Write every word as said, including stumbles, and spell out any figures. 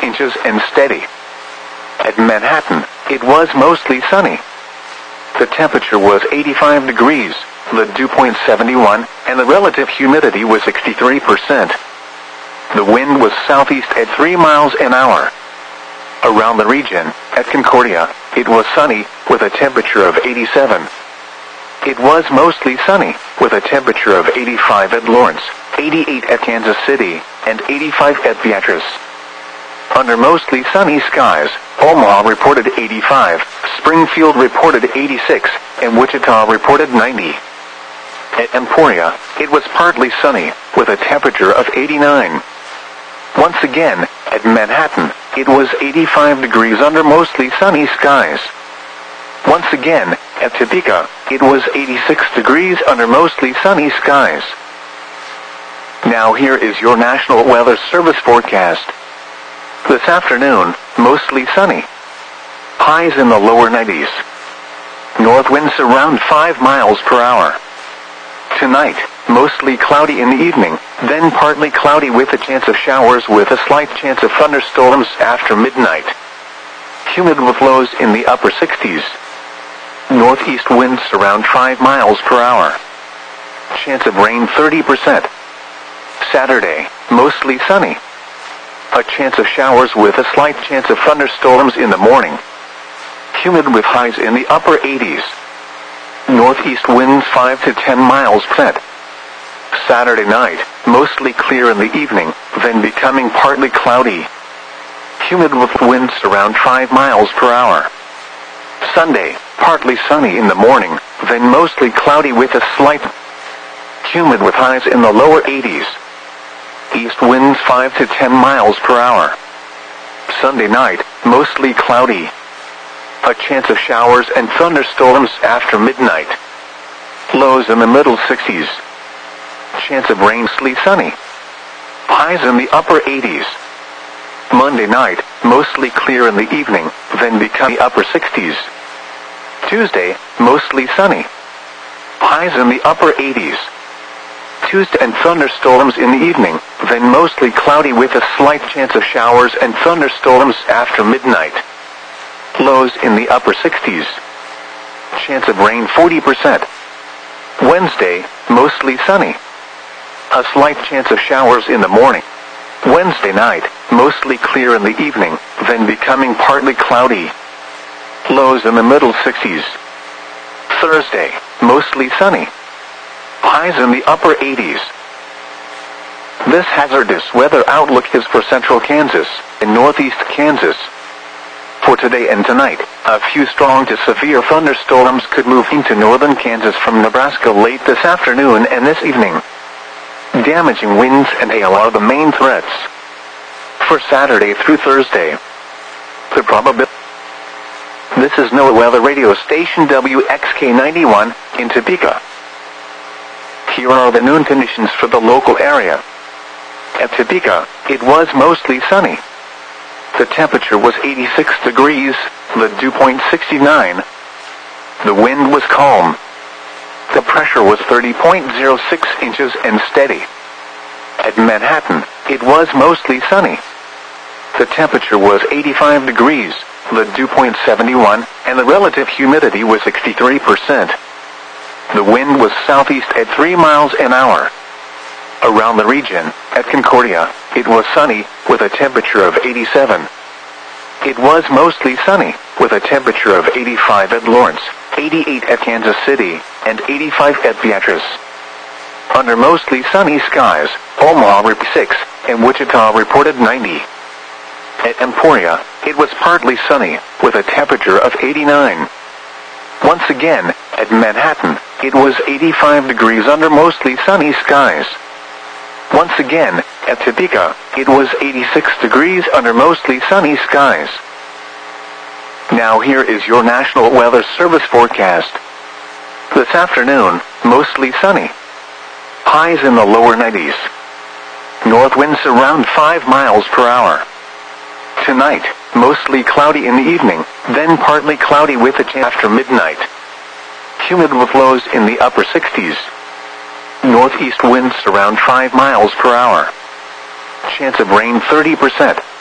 inches and steady. At Manhattan, it was mostly sunny. The temperature was eighty-five degrees, the dew point seventy-one, and the relative humidity was sixty-three percent. The wind was southeast at three miles an hour. Around the region, at Concordia, it was sunny, with a temperature of eighty-seven. It was mostly sunny, with a temperature of eighty-five at Lawrence, eighty-eight at Kansas City, and eighty-five at Beatrice. Under mostly sunny skies, Omaha reported eighty-five, Springfield reported eighty-six, and Wichita reported ninety. At Emporia, it was partly sunny, with a temperature of eighty-nine. Once again, at Manhattan, it was eighty-five degrees under mostly sunny skies. Once again, at Topeka, it was eighty-six degrees under mostly sunny skies. Now here is your National Weather Service forecast. This afternoon, mostly sunny. Highs in the lower nineties. North winds around five miles per hour. Tonight, mostly cloudy in the evening, then partly cloudy with a chance of showers with a slight chance of thunderstorms after midnight. Humid with lows in the upper sixties. Northeast winds around five miles per hour. Chance of rain thirty percent. Saturday, mostly sunny. A chance of showers with a slight chance of thunderstorms in the morning. Humid with highs in the upper eighties. Northeast winds five to ten miles per second. Saturday night, mostly clear in the evening, then becoming partly cloudy. Humid with winds around five miles per hour. Sunday, partly sunny in the morning, then mostly cloudy with a slight humid with highs in the lower eighties. East winds five to ten miles per hour. Sunday night, mostly cloudy. A chance of showers and thunderstorms after midnight. Lows in the middle sixties. Chance of rain, mostly sunny. Highs in the upper eighties. Monday night, mostly clear in the evening, then becoming upper sixties. Tuesday, mostly sunny. Highs in the upper eighties. Tuesday and thunderstorms in the evening, then mostly cloudy with a slight chance of showers and thunderstorms after midnight. Lows in the upper sixties. Chance of rain forty percent. Wednesday, mostly sunny. A slight chance of showers in the morning. Wednesday night, mostly clear in the evening, then becoming partly cloudy. Lows in the middle sixties. Thursday, mostly sunny. Highs in the upper eighties. This hazardous weather outlook is for central Kansas and northeast Kansas. For today and tonight, a few strong to severe thunderstorms could move into northern Kansas from Nebraska late this afternoon and this evening. Damaging winds and hail are the main threats. For Saturday through Thursday, the probability. This is NOAA Weather Radio Station W X K ninety-one in Topeka. Here are the noon conditions for the local area. At Topeka, it was mostly sunny. The temperature was eighty-six degrees, the dew point sixty-nine. The wind was calm. The pressure was thirty point zero six inches and steady. At Manhattan, it was mostly sunny. The temperature was eighty-five degrees, the dew point seventy-one, and the relative humidity was sixty-three percent. The wind was southeast at three miles an hour. Around the region, at Concordia, it was sunny, with a temperature of eighty-seven. It was mostly sunny, with a temperature of eighty-five at Lawrence, eighty-eight at Kansas City, and eighty-five at Beatrice. Under mostly sunny skies, Omaha reported six, and Wichita reported ninety. At Emporia, it was partly sunny, with a temperature of eighty-nine. Once again, at Manhattan, it was eighty-five degrees under mostly sunny skies. Once again, at Topeka, it was eighty-six degrees under mostly sunny skies. Now here is your National Weather Service forecast. This afternoon, mostly sunny. Highs in the lower nineties. North winds around five miles per hour. Tonight, mostly cloudy in the evening, then partly cloudy with a chance after midnight. Humid with lows in the upper sixties. Northeast winds around five miles per hour. Chance of rain thirty percent.